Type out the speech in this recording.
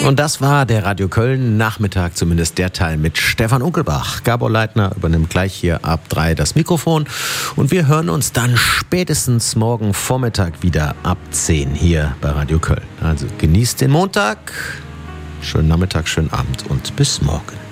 Und das war der Radio Köln Nachmittag, zumindest der Teil mit Stefan Unkelbach. Gabor Leitner übernimmt gleich hier ab 3 das Mikrofon und wir hören uns dann spätestens morgen Vormittag wieder ab 10 hier bei Radio Köln. Also genießt den Montag, schönen Nachmittag, schönen Abend und bis morgen.